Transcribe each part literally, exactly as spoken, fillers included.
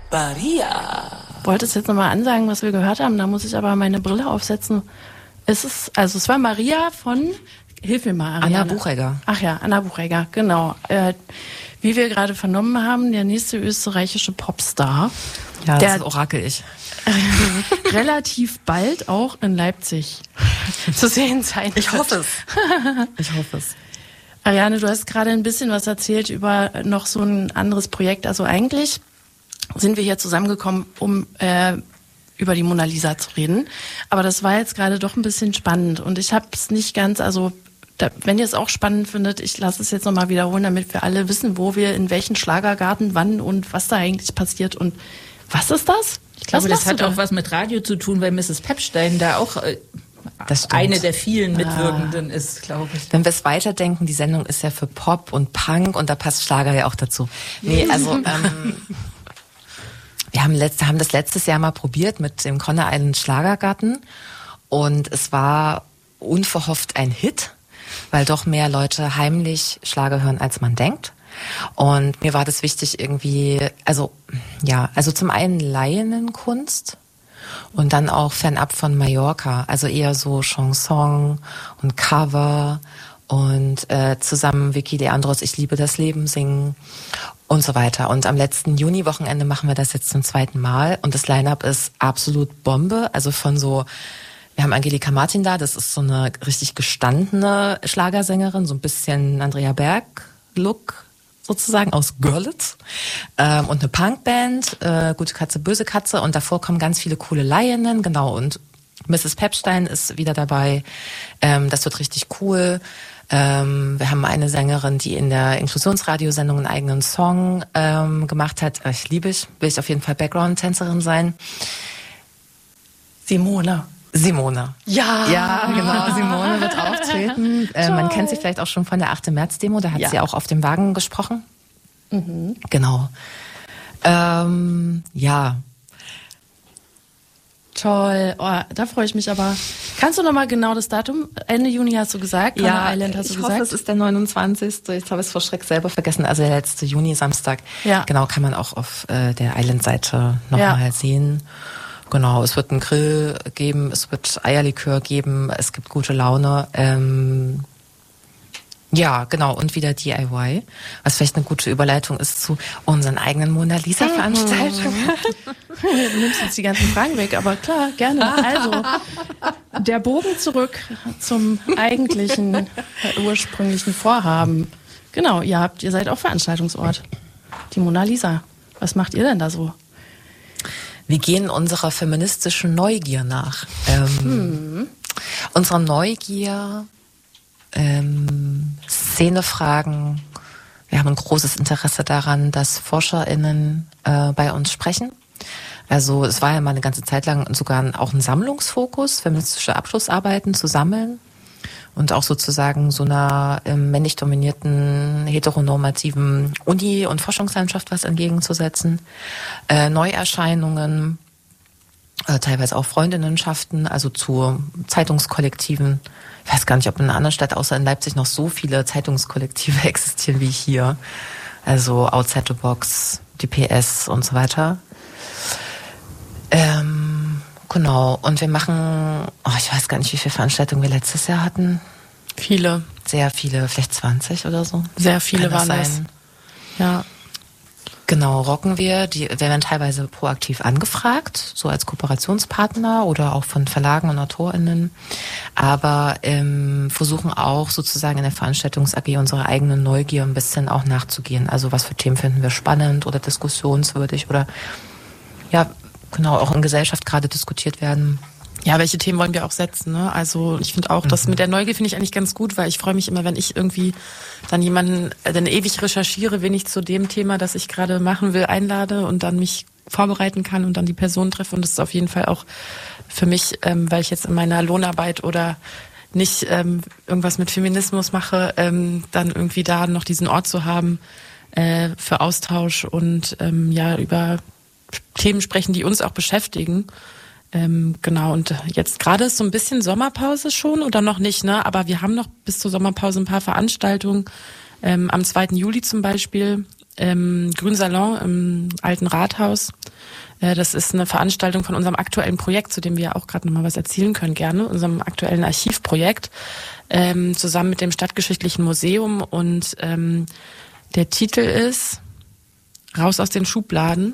Maria. Wollte es jetzt nochmal ansagen, was wir gehört haben, da muss ich aber meine Brille aufsetzen. Es ist, also es war Maria von, hilf mir mal, Ariane. Anna Buchegger. Ach ja, Anna Buchegger, genau. Äh, wie wir gerade vernommen haben, der nächste österreichische Popstar. Ja, der das Orakel ich. relativ bald auch in Leipzig zu sehen sein. Ich hoffe es. Ich hoffe es. Ariane, du hast gerade ein bisschen was erzählt über noch so ein anderes Projekt. Also eigentlich sind wir hier zusammengekommen, um äh, über die Mona Lisa zu reden. Aber das war jetzt gerade doch ein bisschen spannend. Und ich habe es nicht ganz, also da, wenn ihr es auch spannend findet, ich lasse es jetzt nochmal wiederholen, damit wir alle wissen, wo wir, in welchen Schlagergarten, wann und was da eigentlich passiert. Und was ist das? Ich glaube, was das hat da? auch was mit Radio zu tun, weil Misses Pepstein da auch äh, eine der vielen Mitwirkenden ah. ist, glaube ich. Wenn wir es weiterdenken, die Sendung ist ja für Pop und Punk und da passt Schlager ja auch dazu. Nee, also ähm, wir haben, letzt, haben das letztes Jahr mal probiert mit dem Conner Island Schlagergarten und es war unverhofft ein Hit, weil doch mehr Leute heimlich Schlager hören, als man denkt. Und mir war das wichtig irgendwie, also ja, also zum einen Laienkunst und dann auch fernab von Mallorca, also eher so Chanson und Cover und äh, zusammen Vicky Leandros Ich liebe das Leben singen und so weiter. Und am letzten Juni-Wochenende machen wir das jetzt zum zweiten Mal und das Line-Up ist absolut Bombe, also von so, wir haben Angelika Martin da, das ist so eine richtig gestandene Schlagersängerin, so ein bisschen Andrea Berg-Look sozusagen aus Görlitz ähm, und eine Punkband, äh, Gute Katze, Böse Katze und davor kommen ganz viele coole Laienen, genau, und Misses Pepstein ist wieder dabei, ähm, das wird richtig cool. Ähm, wir haben eine Sängerin, die in der Inklusionsradiosendung einen eigenen Song ähm, gemacht hat, ich liebe ich, will ich auf jeden Fall Background-Tänzerin sein. Simone. Simone. Ja. Ja, genau. Simone wird auftreten. Äh, man kennt sie vielleicht auch schon von der achte März-Demo. Da hat ja. sie auch auf dem Wagen gesprochen. Mhm. Genau. Ähm, ja. Toll. Oh, da freue ich mich aber. Kannst du noch mal genau das Datum? Ende Juni hast du gesagt. Conner Ja, Island hast du ich gesagt. hoffe, es ist der neunundzwanzigste Jetzt habe ich es vor Schreck selber vergessen. Also der letzte Juni-Samstag. Ja. Genau, kann man auch auf äh, der Island-Seite nochmal ja. sehen. Genau, es wird einen Grill geben, es wird Eierlikör geben, es gibt gute Laune. Ähm, ja, genau, und wieder D I Y, was vielleicht eine gute Überleitung ist zu unseren eigenen Mona Lisa-Veranstaltungen. Du nimmst jetzt die ganzen Fragen weg, aber klar, gerne. Also, der Bogen zurück zum eigentlichen, äh, ursprünglichen Vorhaben. Genau, ihr habt, ihr seid auch Veranstaltungsort. Die Mona Lisa. Was macht ihr denn da so? Wir gehen unserer feministischen Neugier nach. Ähm, hm. Unserer Neugier, ähm, Szenefragen. Wir haben ein großes Interesse daran, dass ForscherInnen äh, bei uns sprechen. Also es war ja mal eine ganze Zeit lang sogar auch ein Sammlungsfokus, feministische Abschlussarbeiten zu sammeln und auch sozusagen so einer ähm, männlich dominierten, heteronormativen Uni- und Forschungslandschaft was entgegenzusetzen. Äh, Neuerscheinungen, äh, teilweise auch Freundinnenschaften, also zu Zeitungskollektiven. Ich weiß gar nicht, ob in einer anderen Stadt außer in Leipzig noch so viele Zeitungskollektive existieren wie hier. Also Outside the Box, D P S und so weiter. Ähm, Genau, und wir machen, oh, ich weiß gar nicht, wie viele Veranstaltungen wir letztes Jahr hatten. Viele. Sehr viele, vielleicht zwanzig oder so. Sehr viele waren das. Ja. Genau, rocken wir. Die werden teilweise proaktiv angefragt, so als Kooperationspartner oder auch von Verlagen und AutorInnen. Aber ähm, versuchen auch sozusagen in der Veranstaltungs-A G unsere eigene Neugier ein bisschen auch nachzugehen. Also was für Themen finden wir spannend oder diskussionswürdig oder ja, genau, auch in Gesellschaft gerade diskutiert werden. Ja, welche Themen wollen wir auch setzen, ne? Also ich finde auch, das mit der Neugier finde ich eigentlich ganz gut, weil ich freue mich immer, wenn ich irgendwie dann jemanden, dann ewig recherchiere, wen ich zu dem Thema, das ich gerade machen will, einlade und dann mich vorbereiten kann und dann die Person treffe. Und das ist auf jeden Fall auch für mich, ähm, weil ich jetzt in meiner Lohnarbeit oder nicht ähm, irgendwas mit Feminismus mache, ähm, dann irgendwie da noch diesen Ort zu haben äh, für Austausch und ähm, ja über Themen sprechen, die uns auch beschäftigen. Ähm, genau, und jetzt gerade ist so ein bisschen Sommerpause schon oder noch nicht, ne? Aber wir haben noch bis zur Sommerpause ein paar Veranstaltungen. Ähm, am zweiten Juli zum Beispiel im Grünsalon im Alten Rathaus. Äh, das ist eine Veranstaltung von unserem aktuellen Projekt, zu dem wir ja auch gerade nochmal was erzählen können, gerne, unserem aktuellen Archivprojekt, ähm, zusammen mit dem Stadtgeschichtlichen Museum. Und ähm, der Titel ist Raus aus den Schubladen.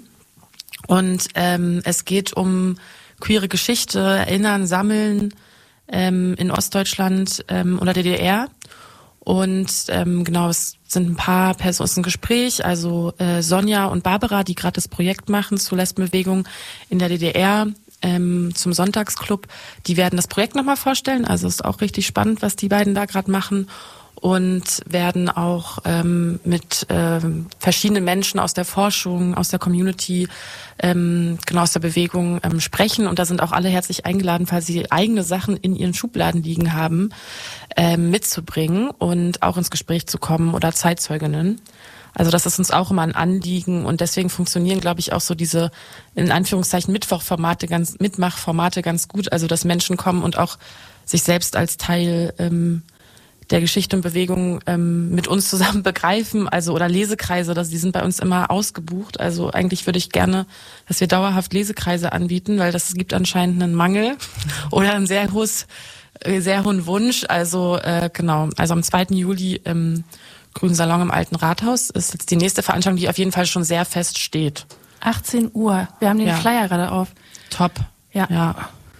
Und ähm, es geht um queere Geschichte, Erinnern, Sammeln ähm, in Ostdeutschland ähm, oder D D R. Und ähm, genau, es sind ein paar Personen im Gespräch, also äh, Sonja und Barbara, die gerade das Projekt machen zur Lesbenbewegung in der D D R ähm, zum Sonntagsclub. Die werden das Projekt nochmal vorstellen, also ist auch richtig spannend, was die beiden da gerade machen. Und werden auch ähm, mit ähm, verschiedenen Menschen aus der Forschung, aus der Community, ähm, genau aus der Bewegung ähm, sprechen. Und da sind auch alle herzlich eingeladen, falls sie eigene Sachen in ihren Schubladen liegen haben, ähm, mitzubringen und auch ins Gespräch zu kommen oder Zeitzeuginnen. Also das ist uns auch immer ein Anliegen und deswegen funktionieren, glaube ich, auch so diese in Anführungszeichen Mittwochformate ganz, Mitmachformate ganz gut. Also dass Menschen kommen und auch sich selbst als Teil ähm, der Geschichte und Bewegung ähm, mit uns zusammen begreifen, also oder Lesekreise, das, die sind bei uns immer ausgebucht. Also eigentlich würde ich gerne, dass wir dauerhaft Lesekreise anbieten, weil das gibt anscheinend einen Mangel oder ein sehr hohes, sehr hohen Wunsch. Also äh, genau, also am zweiten Juli im Grünsalon im Alten Rathaus ist jetzt die nächste Veranstaltung, die auf jeden Fall schon sehr fest steht. achtzehn Uhr. Wir haben den Ja. Flyer gerade auf. Top. Ja. Ja.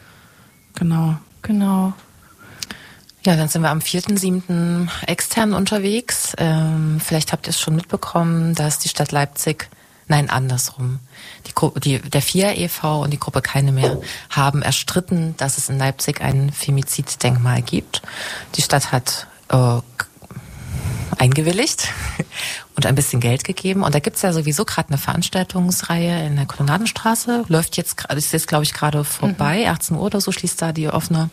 Genau. Genau. Ja, dann sind wir am vierten siebten extern unterwegs. Ähm, vielleicht habt ihr es schon mitbekommen, dass die Stadt Leipzig, nein, andersrum, die Gruppe, die, der F I A e V und die Gruppe Keine mehr haben erstritten, dass es in Leipzig ein Femiziddenkmal gibt. Die Stadt hat äh, eingewilligt und ein bisschen Geld gegeben. Und da gibt's ja sowieso gerade eine Veranstaltungsreihe in der Kolonnadenstraße. Läuft jetzt, ist jetzt, glaube ich, gerade vorbei. Mhm. achtzehn Uhr oder so schließt da die offene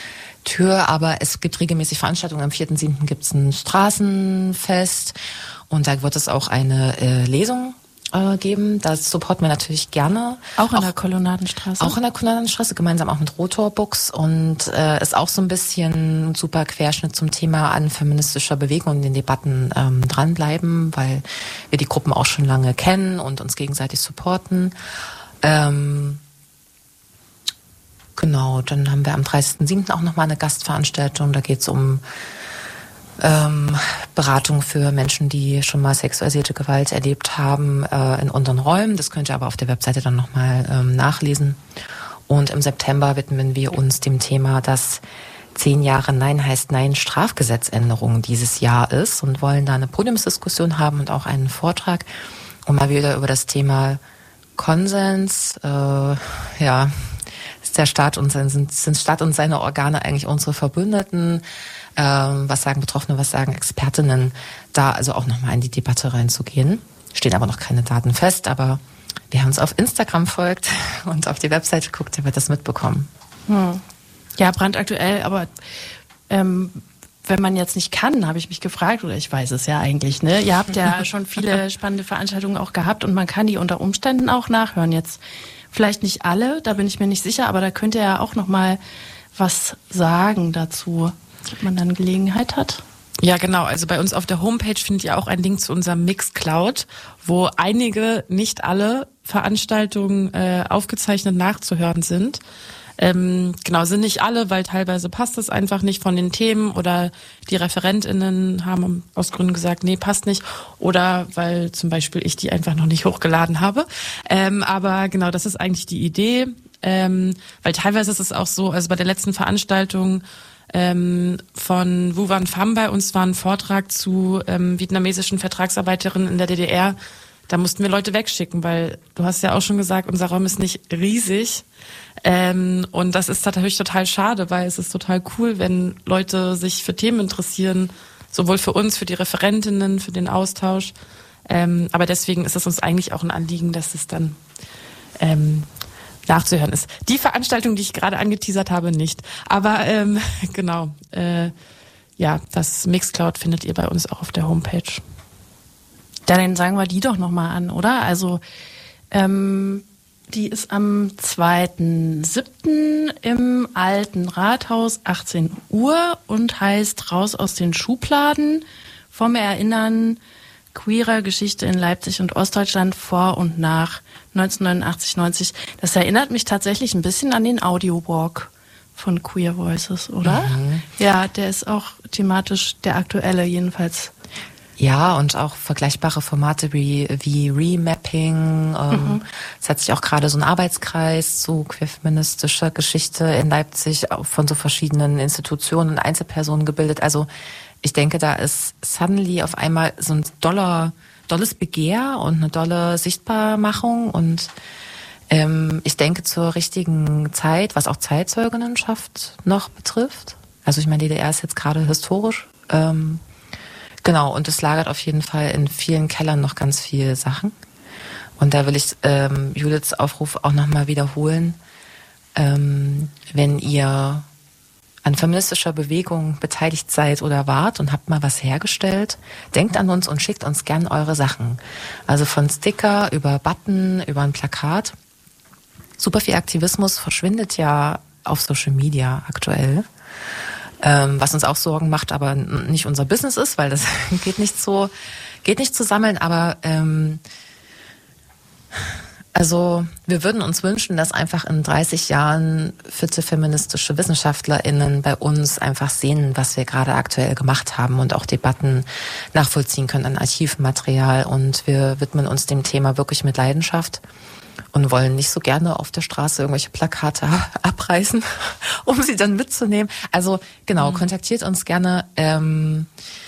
Tür, aber es gibt regelmäßig Veranstaltungen. Am vierten siebten gibt's ein Straßenfest und da wird es auch eine äh, Lesung äh, geben. Das supporten wir natürlich gerne. Auch in auch, der Kolonnadenstraße? Auch in der Kolonnadenstraße, gemeinsam auch mit Rotor Books und äh, ist auch so ein bisschen ein super Querschnitt zum Thema an feministischer Bewegung und den Debatten ähm, dranbleiben, weil wir die Gruppen auch schon lange kennen und uns gegenseitig supporten. Ähm, Genau, dann haben wir am dreißigsten siebten auch nochmal eine Gastveranstaltung. Da geht es um ähm, Beratung für Menschen, die schon mal sexualisierte Gewalt erlebt haben äh, in unseren Räumen. Das könnt ihr aber auf der Webseite dann nochmal ähm, nachlesen. Und im September widmen wir uns dem Thema, dass zehn Jahre Nein heißt Nein Strafgesetzänderung dieses Jahr ist und wollen da eine Podiumsdiskussion haben und auch einen Vortrag, um mal wieder über das Thema Konsens, äh, ja, ist der Staat und sein, sind, sind Staat und seine Organe eigentlich unsere Verbündeten? Ähm, was sagen Betroffene, was sagen Expertinnen? Da also auch nochmal in die Debatte reinzugehen. Stehen aber noch keine Daten fest, aber wer uns auf Instagram folgt und auf die Webseite guckt, der wird das mitbekommen. Hm. Ja, brandaktuell, aber ähm, wenn man jetzt nicht kann, habe ich mich gefragt, oder ich weiß es ja eigentlich, ne? Ihr habt ja schon viele spannende Veranstaltungen auch gehabt und man kann die unter Umständen auch nachhören. Jetzt vielleicht nicht alle, da bin ich mir nicht sicher, aber da könnt ihr ja auch noch mal was sagen dazu, ob man dann Gelegenheit hat. Ja, genau. Also bei uns auf der Homepage findet ihr auch einen Link zu unserem Mixcloud, wo einige, nicht alle Veranstaltungen äh, aufgezeichnet nachzuhören sind. Ähm, genau, sind nicht alle, weil teilweise passt es einfach nicht von den Themen oder die ReferentInnen haben aus Gründen gesagt, nee, passt nicht oder weil zum Beispiel ich die einfach noch nicht hochgeladen habe. Ähm, aber genau, das ist eigentlich die Idee, ähm, weil teilweise ist es auch so, also bei der letzten Veranstaltung ähm, von Vu Van Pham bei uns war ein Vortrag zu ähm, vietnamesischen Vertragsarbeiterinnen in der D D R. Da mussten wir Leute wegschicken, weil du hast ja auch schon gesagt, unser Raum ist nicht riesig. Ähm, und das ist natürlich total schade, weil es ist total cool, wenn Leute sich für Themen interessieren, sowohl für uns, für die Referentinnen, für den Austausch. Ähm, aber deswegen ist es uns eigentlich auch ein Anliegen, dass es dann ähm, nachzuhören ist. Die Veranstaltung, die ich gerade angeteasert habe, nicht. Aber ähm, genau, äh, ja, das Mixcloud findet ihr bei uns auch auf der Homepage. Ja, dann sagen wir die doch nochmal an, oder? Also ähm, die ist am zweiten siebten im Alten Rathaus, achtzehn Uhr und heißt Raus aus den Schubladen, vom Erinnern queerer Geschichte in Leipzig und Ostdeutschland vor und nach neunzehnhundertneunundachtzig, neunzig. Das erinnert mich tatsächlich ein bisschen an den Audio-Walk von Queer Voices, oder? Mhm. Ja, der ist auch thematisch der aktuelle jedenfalls. Ja, und auch vergleichbare Formate wie, wie Remapping. Ähm, mhm. Es hat sich auch gerade so ein Arbeitskreis zu queerfeministischer Geschichte in Leipzig von so verschiedenen Institutionen und Einzelpersonen gebildet. Also ich denke, da ist suddenly auf einmal so ein doller, dolles Begehr und eine dolle Sichtbarmachung. Und ähm, ich denke zur richtigen Zeit, was auch Zeitzeuginnenschaft noch betrifft. Also ich meine, die D D R ist jetzt gerade historisch. Ähm, Genau, und es lagert auf jeden Fall in vielen Kellern noch ganz viele Sachen. Und da will ich ähm, Judiths Aufruf auch nochmal wiederholen. Ähm, wenn ihr an feministischer Bewegung beteiligt seid oder wart und habt mal was hergestellt, denkt an uns und schickt uns gern eure Sachen. Also von Sticker über Button, über ein Plakat. Super viel Aktivismus verschwindet ja auf Social Media aktuell. Ähm, was uns auch Sorgen macht, aber nicht unser Business ist, weil das geht nicht so, geht nicht zu sammeln. Aber ähm, also wir würden uns wünschen, dass einfach in dreißig Jahren vierte feministische WissenschaftlerInnen bei uns einfach sehen, was wir gerade aktuell gemacht haben und auch Debatten nachvollziehen können an Archivmaterial. Und wir widmen uns dem Thema wirklich mit Leidenschaft. Und wollen nicht so gerne auf der Straße irgendwelche Plakate abreißen, um sie dann mitzunehmen. Also genau, mhm. kontaktiert uns gerne. Ähm,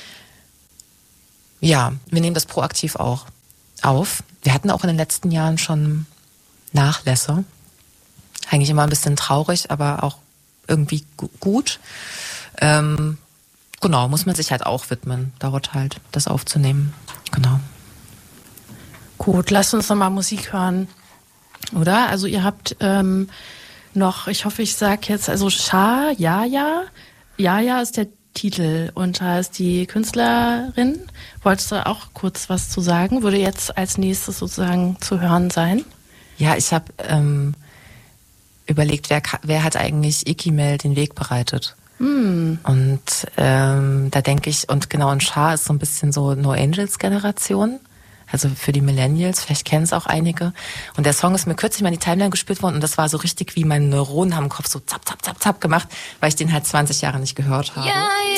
ja, wir nehmen das proaktiv auch auf. Wir hatten auch in den letzten Jahren schon Nachlässe. Eigentlich immer ein bisschen traurig, aber auch irgendwie gu- gut. Ähm, genau, muss man sich halt auch widmen. Dauert halt, das aufzunehmen. Genau. Gut, lasst uns nochmal Musik hören. Oder? Also ihr habt ähm, noch, ich hoffe, ich sag jetzt, also Scha, Jaja, Jaja ist der Titel und da ist die Künstlerin. Wolltest du auch kurz was zu sagen? Würde jetzt als nächstes sozusagen zu hören sein? Ja, ich habe ähm, überlegt, wer, wer hat eigentlich Ikimel den Weg bereitet? Hm. Und ähm, da denke ich, und genau, und Scha ist so ein bisschen so No Angels Generation. Also für die Millennials, vielleicht kennen es auch einige. Und der Song ist mir kürzlich mal in die Timeline gespielt worden und das war so richtig, wie meine Neuronen haben im Kopf so zapp, zapp, zapp, zapp gemacht, weil ich den halt zwanzig Jahre nicht gehört habe. Ja,